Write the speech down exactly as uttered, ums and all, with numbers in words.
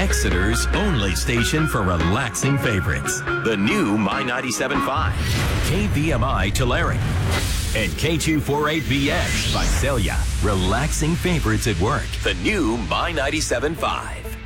Exeter's only station for relaxing favorites. The new My ninety-seven point five, K V M I Tulare, and K two forty-eight B X Visalia. Relaxing favorites at work. The new My ninety-seven point five.